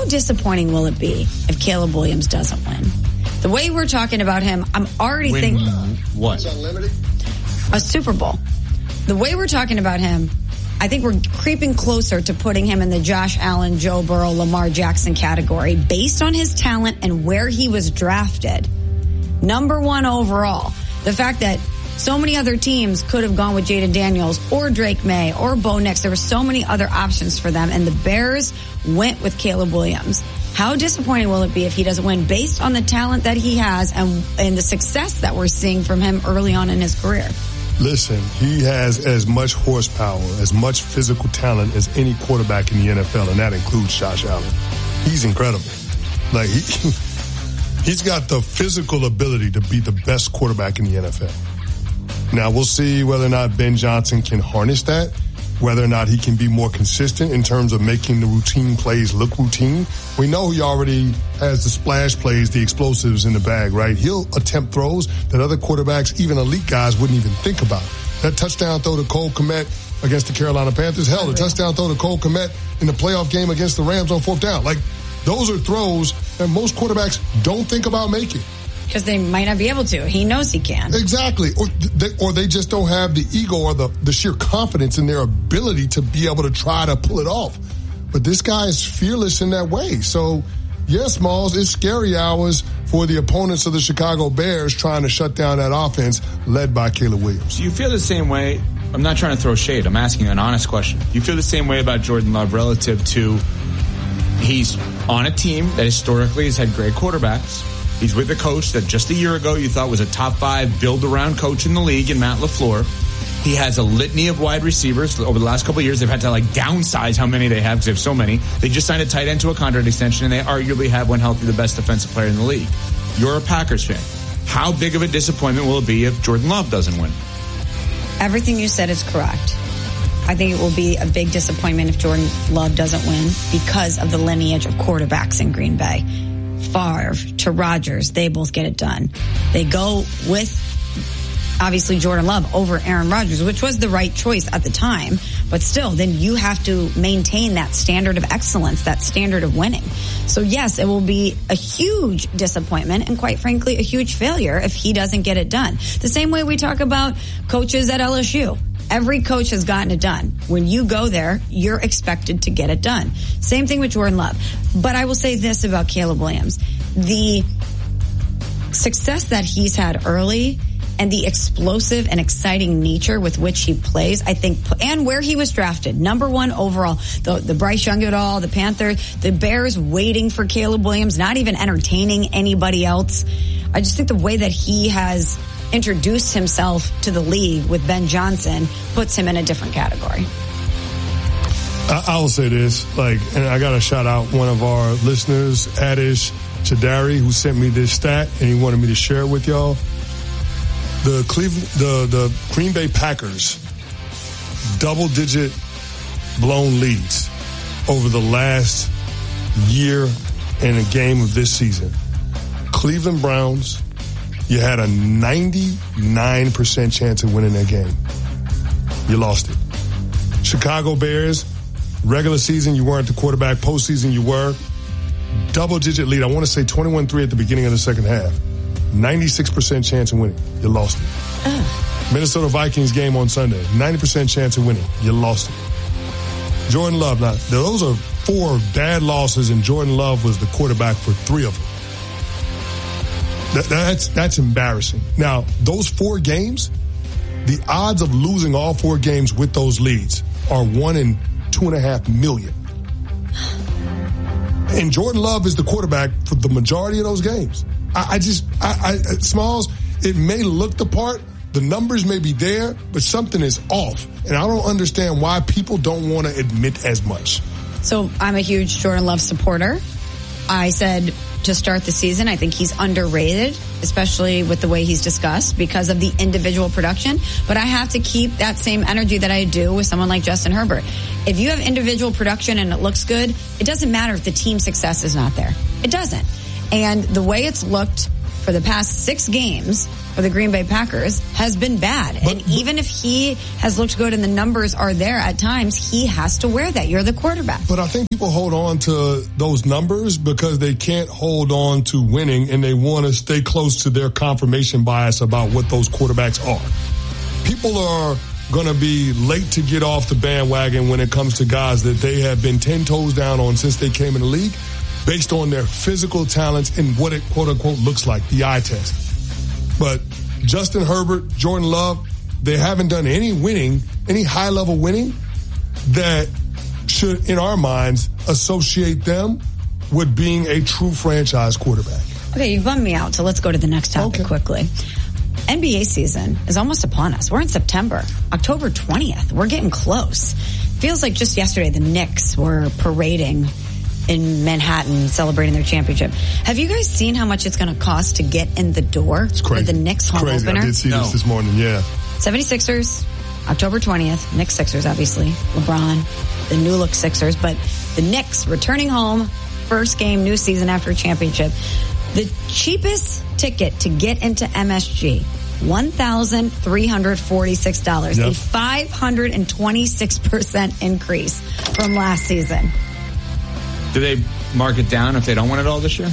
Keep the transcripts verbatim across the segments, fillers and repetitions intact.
disappointing will it be if Caleb Williams doesn't win? The way we're talking about him, I'm already win thinking... What? A Super Bowl. The way we're talking about him, I think we're creeping closer to putting him in the Josh Allen, Joe Burrow, Lamar Jackson category based on his talent and where he was drafted. Number one overall. The fact that so many other teams could have gone with Jaden Daniels or Drake May or Bo Nix. There were so many other options for them, and the Bears went with Caleb Williams. How disappointing will it be if he doesn't win based on the talent that he has and, and the success that we're seeing from him early on in his career? Listen, he has as much horsepower, as much physical talent as any quarterback in the N F L, and that includes Josh Allen. He's incredible. Like, he, he's got the physical ability to be the best quarterback in the N F L. Now, we'll see whether or not Ben Johnson can harness that, whether or not he can be more consistent in terms of making the routine plays look routine. We know he already has the splash plays, the explosives in the bag, right? He'll attempt throws that other quarterbacks, even elite guys, wouldn't even think about. That touchdown throw to Cole Kmet against the Carolina Panthers, hell, the touchdown throw to Cole Kmet in the playoff game against the Rams on fourth down. Like, those are throws that most quarterbacks don't think about making. Because they might not be able to. He knows he can. Exactly. Or they, or they just don't have the ego or the, the sheer confidence in their ability to be able to try to pull it off. But this guy is fearless in that way. So, yes, Smalls, it's scary hours for the opponents of the Chicago Bears trying to shut down that offense led by Caleb Williams. Do you feel the same way? I'm not trying to throw shade. I'm asking you an honest question. Do you feel the same way about Jordan Love relative to he's on a team that historically has had great quarterbacks? He's with a coach that just a year ago you thought was a top five build-around coach in the league in Matt LaFleur. He has a litany of wide receivers. Over the last couple of years, they've had to like downsize how many they have because they have so many. They just signed a tight end to a contract extension, and they arguably have, when healthy, the best defensive player in the league. You're a Packers fan. How big of a disappointment will it be if Jordan Love doesn't win? Everything you said is correct. I think it will be a big disappointment if Jordan Love doesn't win because of the lineage of quarterbacks in Green Bay. Favre to Rodgers, they both get it done. They go with, obviously, Jordan Love over Aaron Rodgers, which was the right choice at the time. But still, then you have to maintain that standard of excellence, that standard of winning. So, yes, it will be a huge disappointment and, quite frankly, a huge failure if he doesn't get it done. The same way we talk about coaches at L S U. Every coach has gotten it done. When you go there, you're expected to get it done. Same thing with Jordan Love. But I will say this about Caleb Williams. The success that he's had early and the explosive and exciting nature with which he plays, I think, and where he was drafted, number one overall, the, the Bryce Young et al., the Panthers, the Bears waiting for Caleb Williams, not even entertaining anybody else. I just think the way that he has introduced himself to the league with Ben Johnson puts him in a different category. I, I will say this, like, and I got to shout out one of our listeners, Adish Chadari, who sent me this stat, and he wanted me to share it with y'all. The Cleveland, the, the Green Bay Packers, double-digit blown leads over the last year in a game of this season. Cleveland Browns, you had a ninety-nine percent chance of winning that game. You lost it. Chicago Bears, regular season, you weren't the quarterback. Postseason, you were. Double-digit lead. I want to say twenty-one three at the beginning of the second half. ninety-six percent chance of winning. You lost it. Uh. Minnesota Vikings game on Sunday. ninety percent chance of winning. You lost it. Jordan Love. Now, those are four bad losses, and Jordan Love was the quarterback for three of them. That, that's that's embarrassing. Now, those four games, the odds of losing all four games with those leads are one in two and a half million. And Jordan Love is the quarterback for the majority of those games. I, I just, I, I, Smalls, it may look the part, the numbers may be there, but something is off. And I don't understand why people don't want to admit as much. So I'm a huge Jordan Love supporter. I said to start the season, I think he's underrated, especially with the way he's discussed because of the individual production. But I have to keep that same energy that I do with someone like Justin Herbert. If you have individual production and it looks good, it doesn't matter if the team success is not there. It doesn't. And the way it's looked for the past six games for the Green Bay Packers has been bad. But, and even if he has looked good and the numbers are there at times, he has to wear that. You're the quarterback. But I think people hold on to those numbers because they can't hold on to winning, and they want to stay close to their confirmation bias about what those quarterbacks are. People are going to be late to get off the bandwagon when it comes to guys that they have been ten toes down on since they came in the league, based on their physical talents and what it quote unquote looks like, the eye test. But Justin Herbert, Jordan Love, they haven't done any winning, any high level winning that should, in our minds, associate them with being a true franchise quarterback. Okay, you've bummed me out, so let's go to the next topic okay. quickly. N B A season is almost upon us. We're in September, October twentieth. We're getting close. Feels like just yesterday the Knicks were parading in Manhattan celebrating their championship. Have you guys seen how much it's going to cost to get in the door it's crazy. for the Knicks home crazy. opener? I did see no. this this morning, yeah. seventy-sixers, October twentieth. Knicks Sixers, obviously. LeBron, the new look Sixers. But the Knicks returning home, first game, new season after a championship. The cheapest ticket to get into M S G, one thousand three hundred forty-six dollars, yep. a five hundred twenty-six percent increase from last season. Do they mark it down if they don't win it all this year?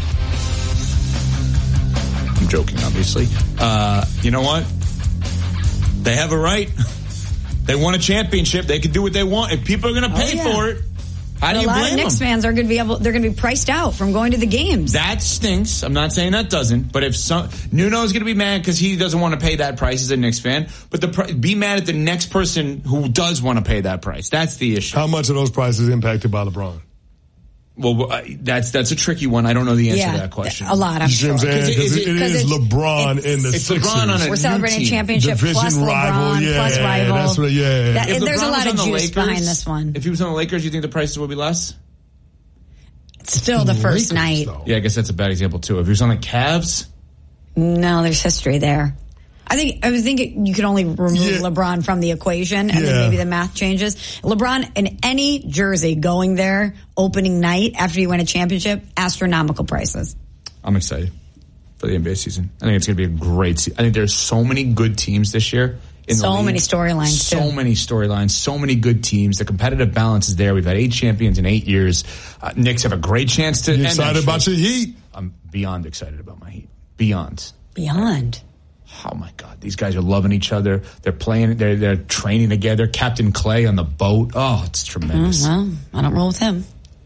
I'm joking, obviously. Uh, you know what? They have a right. They won a championship. They can do what they want. If people are going to pay oh, yeah. for it, how do you blame them? A lot of Knicks fans are going to be able, they're going to be priced out from going to the games. That stinks. I'm not saying that doesn't, but if some, Nuno's going to be mad because he doesn't want to pay that price as a Knicks fan, but the be mad at the next person who does want to pay that price. That's the issue. How much are those prices impacted by LeBron? Well, uh, that's that's a tricky one. I don't know the answer yeah, to that question. A lot, I'm you sure. Because it, it, it is LeBron in the it's Sixers. LeBron on a We're celebrating team. championship Division plus LeBron rival, yeah, plus rival. That's what, yeah. That, there's a lot of juice Lakers, behind this one. If he was on the Lakers, you think the prices would be less? It's still the first Lakers, night. Though. Yeah, I guess that's a bad example too. If he was on the Cavs, no, there's history there. I think I would think it, you could only remove yeah. LeBron from the equation, and yeah. then maybe the math changes. LeBron in any jersey going there opening night after you win a championship, astronomical prices. I'm excited for the N B A season. I think it's going to be a great season. I think there's so many good teams this year. In so the league. many storylines. So too. many storylines. So many good teams. The competitive balance is there. We've had eight champions in eight years. Uh, Knicks have a great chance to. You excited about your Heat? I'm beyond excited about my Heat. Beyond. Beyond. Oh my God, these guys are loving each other. They're playing, they're, they're training together. Captain Clay on the boat. Oh, it's tremendous. Oh, well, I don't roll with him.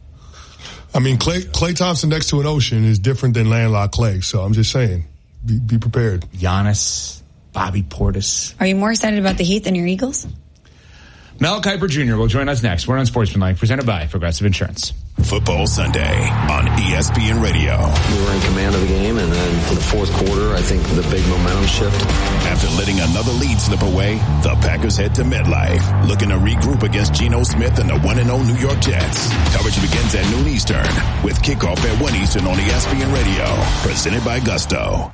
I mean, Clay, Clay Thompson next to an ocean is different than landlocked Clay. So I'm just saying, be, be prepared. Giannis, Bobby Portis. Are you more excited about the Heat than your Eagles? Mel Kiper Junior will join us next. We're on Sportsmanlike, presented by Progressive Insurance. Football Sunday on E S P N Radio. We were in command of the game, and then in the fourth quarter, I think the big momentum shift. After letting another lead slip away, the Packers head to MetLife, looking to regroup against Geno Smith and the one and oh New York Jets. Coverage begins at noon Eastern, with kickoff at one Eastern on E S P N Radio, presented by Gusto.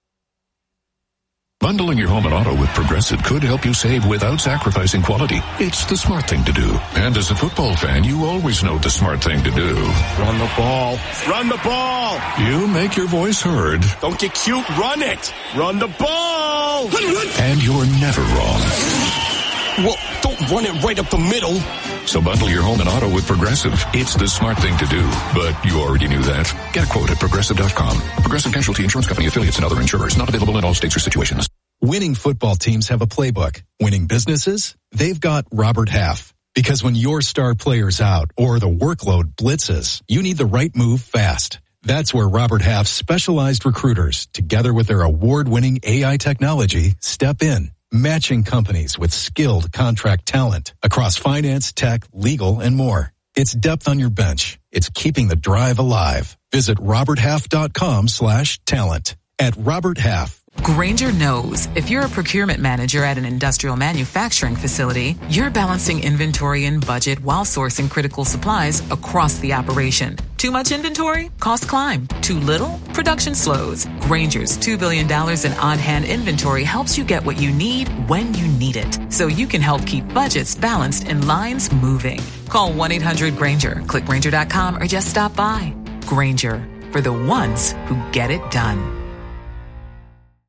Bundling your home and auto with Progressive could help you save without sacrificing quality. It's the smart thing to do. And as a football fan, you always know the smart thing to do. Run the ball. Run the ball. You make your voice heard. Don't get cute. Run it. Run the ball. And you're never wrong. Well, don't run it right up the middle. So bundle your home and auto with Progressive. It's the smart thing to do. But you already knew that. Get a quote at Progressive dot com. Progressive Casualty Insurance Company, affiliates, and other insurers. Not available in all states or situations. Winning football teams have a playbook. Winning businesses, they've got Robert Half. Because when your star player's out or the workload blitzes, you need the right move fast. That's where Robert Half's specialized recruiters, together with their award-winning A I technology, step in, matching companies with skilled contract talent across finance, tech, legal, and more. It's depth on your bench. It's keeping the drive alive. Visit robert half dot com slash talent. At Robert Half, Grainger knows if you're a procurement manager at an industrial manufacturing facility, you're balancing inventory and budget while sourcing critical supplies across the operation. Too much inventory? Costs climb. Too little? Production slows. Grainger's two billion dollars in on-hand inventory helps you get what you need when you need it, so you can help keep budgets balanced and lines moving. Call one eight hundred Grainger, click Grainger dot com, or just stop by. Grainger, for the ones who get it done.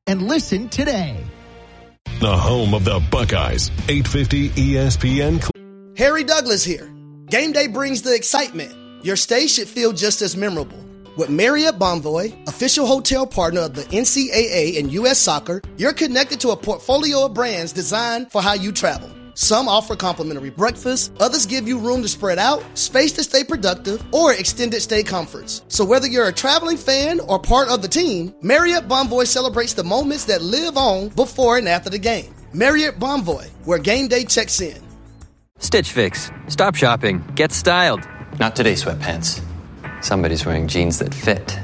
and listen today. The home of the Buckeyes, eight fifty E S P N. Harry Douglas here. Game day brings the excitement. Your stay should feel just as memorable. With Marriott Bonvoy, official hotel partner of the N C double A and U S Soccer, you're connected to a portfolio of brands designed for how you travel. Some offer complimentary breakfast, others give you room to spread out, space to stay productive, or extended stay comforts. So whether you're a traveling fan or part of the team, Marriott Bonvoy celebrates the moments that live on before and after the game. Marriott Bonvoy, where game day checks in. Stitch Fix. Stop shopping. Get styled. Not today, sweatpants. Somebody's wearing jeans that fit.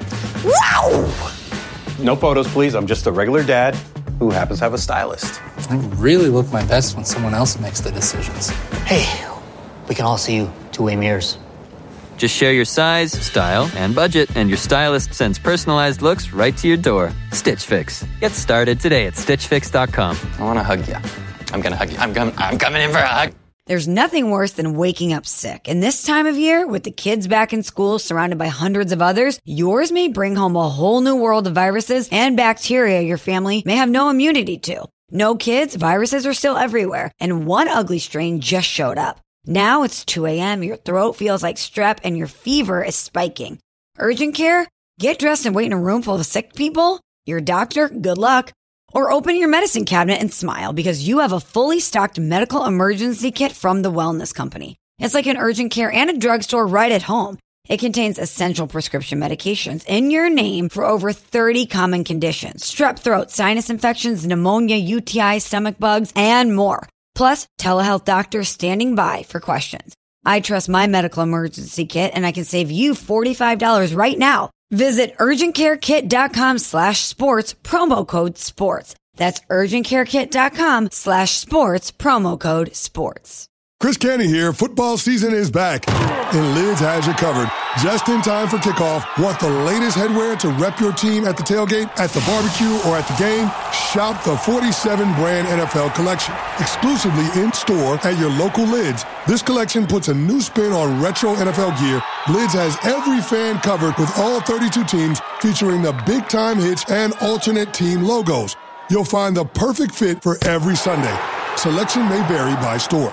Wow! No photos, please. I'm just a regular dad who happens to have a stylist. I really look my best when someone else makes the decisions. Hey, we can all see you two-way mirrors. Just share your size, style, and budget, and your stylist sends personalized looks right to your door. Stitch Fix. Get started today at stitch fix dot com. I want to hug you. I'm going to hug you. I'm, com- I'm coming in for a hug. There's nothing worse than waking up sick. And this time of year, with the kids back in school surrounded by hundreds of others, yours may bring home a whole new world of viruses and bacteria your family may have no immunity to. No kids, viruses are still everywhere. And one ugly strain just showed up. Now it's two a.m., your throat feels like strep, and your fever is spiking. Urgent care? Get dressed and wait in a room full of sick people? Your doctor? Good luck. Or open your medicine cabinet and smile because you have a fully stocked medical emergency kit from the Wellness Company. It's like an urgent care and a drugstore right at home. It contains essential prescription medications in your name for over thirty common conditions. Strep throat, sinus infections, pneumonia, U T I, stomach bugs, and more. Plus, telehealth doctors standing by for questions. I trust my medical emergency kit and I can save you forty-five dollars right now. Visit urgentcarekit.com slash sports, promo code sports. That's urgentcarekit.com slash sports, promo code sports. Chris Canty here. Football season is back, and Lids has you covered. Just in time for kickoff. Want the latest headwear to rep your team at the tailgate, at the barbecue, or at the game? Shop the forty-seven brand N F L collection, exclusively in-store at your local Lids. This collection puts a new spin on retro N F L gear. Lids has every fan covered with all thirty-two teams, featuring the big-time hits and alternate team logos. You'll find the perfect fit for every Sunday. Selection may vary by store.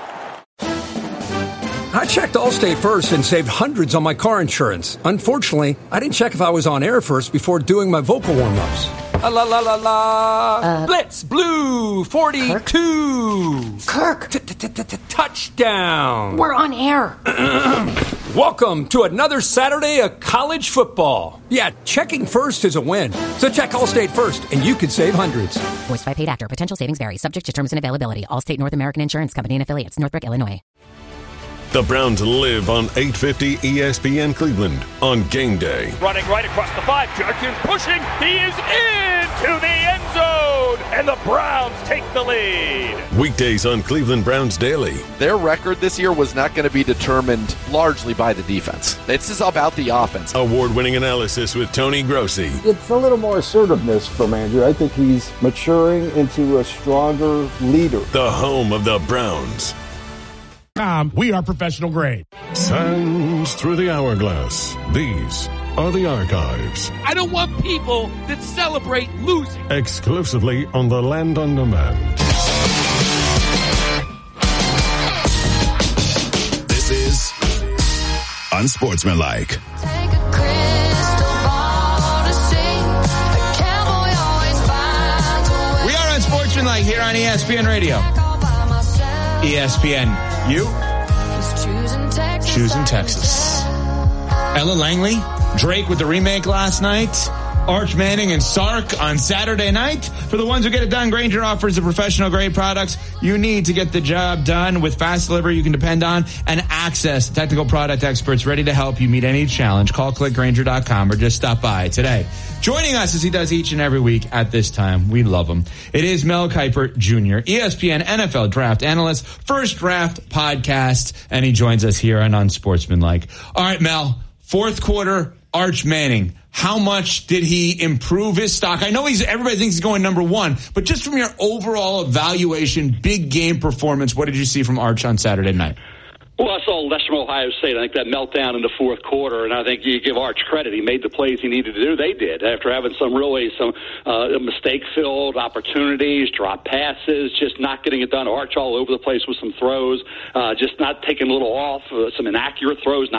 I checked Allstate first and saved hundreds on my car insurance. Unfortunately, I didn't check if I was on air first before doing my vocal warm-ups. La la la la la. Uh, Blitz Blue forty-two. Kirk. Touchdown. We're on air. Welcome to another Saturday of college football. Yeah, checking first is a win. So check Allstate first, and you could save hundreds. Voiced by paid actor. Potential savings vary. Subject to terms and availability. Allstate North American Insurance Company and affiliates. Northbrook, Illinois. The Browns live on eight fifty E S P N Cleveland on game day. Running right across the five. Judkins pushing. He is into the end zone. And the Browns take the lead. Weekdays on Cleveland Browns Daily. Their record this year was not going to be determined largely by the defense. This is about the offense. Award-winning analysis with Tony Grossi. It's a little more assertiveness from Andrew. I think he's maturing into a stronger leader. The home of the Browns. Um, we are professional grade. Sands through the hourglass. These are the archives. I don't want people that celebrate losing. Exclusively on the Land on Demand. This is Unsportsmanlike. We are Unsportsmanlike here on E S P N Radio. E S P N, you? Choosing Texas. Ella Langley, Drake with the remake last night. Arch Manning and Sark on Saturday night. For the ones who get it done, Grainger offers the professional grade products you need to get the job done with fast delivery you can depend on and access to technical product experts ready to help you meet any challenge. Call click grainger dot com or just stop by today. Joining us as he does each and every week at this time, we love him. It is Mel Kiper Junior, E S P N N F L draft analyst, First Draft podcast, and he joins us here on Unsportsmanlike. All right, Mel, fourth quarter, Arch Manning. How much did he improve his stock? I know he's everybody thinks he's going number one, but just from your overall evaluation, big game performance, what did you see from Arch on Saturday night? Well, I saw less from Ohio State. I think that meltdown in the fourth quarter, and I think you give Arch credit. He made the plays he needed to do. They did after having some really some uh, mistake-filled opportunities, drop passes, just not getting it done. Arch all over the place with some throws, uh, just not taking a little off, uh, some inaccurate throws, not